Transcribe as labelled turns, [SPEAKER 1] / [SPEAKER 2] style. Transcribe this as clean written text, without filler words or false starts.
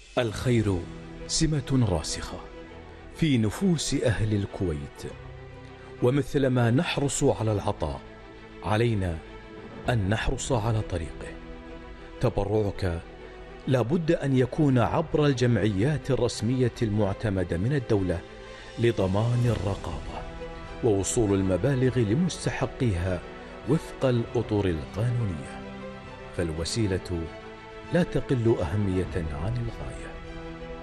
[SPEAKER 1] الخير سمة راسخة في نفوس أهل الكويت، ومثلما نحرص على العطاء علينا أن نحرص على طريقه. تبرعك لا بد أن يكون عبر الجمعيات الرسمية المعتمدة من الدولة لضمان الرقابة ووصول المبالغ لمستحقيها وفق الأطر القانونية، فالوسيلة لا تقل أهمية عن الغاية.